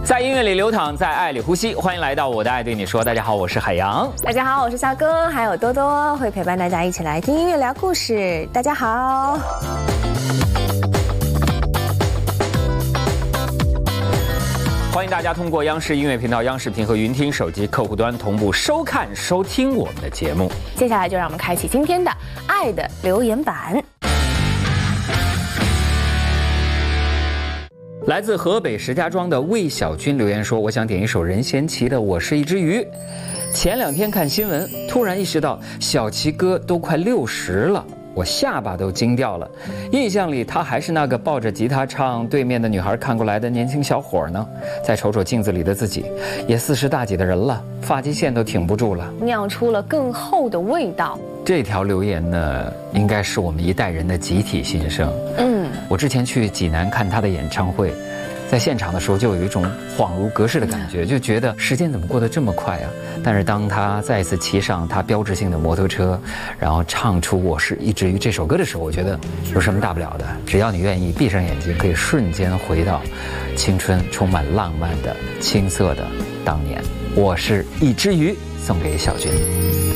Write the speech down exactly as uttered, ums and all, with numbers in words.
在音乐里流淌，在爱里呼吸。欢迎来到我的爱对你说。大家好，我是海洋。 大家好，我是小哥，还有多多会陪伴大家一起来听音乐聊故事。大家好。 欢迎大家通过央视音乐频道、央视频和云听手机客户端同步收看、收听我们的节目。 接下来就让我们开启今天的爱的留言板。 来自河北石家庄的魏小军留言说：“我想点一首任贤齐的《我是一只鱼》。前两天看新闻，突然意识到小齐哥都快六十了。”我下巴都惊掉了，印象里他还是那个抱着吉他唱对面的女孩看过来的年轻小伙呢。再瞅瞅镜子里的自己，也四十大几的人了，发际线都挺不住了， 酿出了更厚的味道。 这条留言呢，应该是我们一代人的集体心声。嗯，我之前去济南看他的演唱会，在现场的时候就有一种恍如隔世的感觉，就觉得时间怎么过得这么快啊！但是当他再一次骑上他标志性的摩托车，然后唱出《我是一只鱼》这首歌的时候，我觉得有什么大不了的？只要你愿意闭上眼睛，可以瞬间回到青春充满浪漫的青涩的当年。我是一只鱼，送给小军。